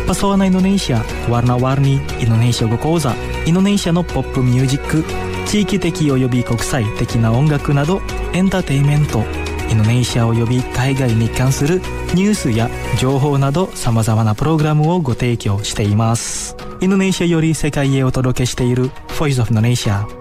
Pesona Indonesia, warna-warni Indonesia 語講座、インドネシアのポップミュージック、地域的及び国際的な音楽などエンターテインメント、インドネシア及び海外に関するニュースや情報など様々なプログラムをご提供しています。インドネシアより世界へお届けしている Voice of Indonesia。